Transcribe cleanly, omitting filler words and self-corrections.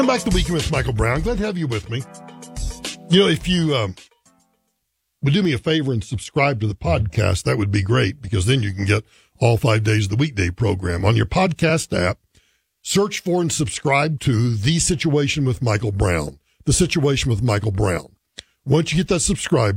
Welcome back to the Weekend with Michael Brown. Glad to have you with me. You know, if you would do me a favor and subscribe to the podcast, that would be great, because then you can get all 5 days of the weekday program. On your podcast app, search for and subscribe to The Situation with Michael Brown. The Situation with Michael Brown. Once you get that subscribe